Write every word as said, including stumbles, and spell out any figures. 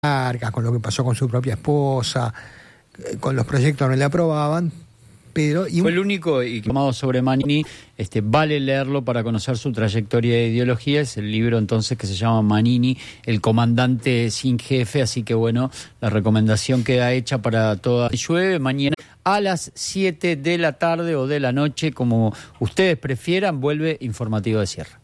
con lo que pasó con su propia esposa, con los proyectos no le aprobaban. Pero, y un... Fue el único y tomado sobre Manini, este, vale leerlo para conocer su trayectoria de ideología. Es el libro entonces que se llama Manini, el comandante sin jefe, así que bueno, la recomendación queda hecha para toda. Llueve mañana a las siete de la tarde o de la noche, como ustedes prefieran, vuelve Informativo de Cierre.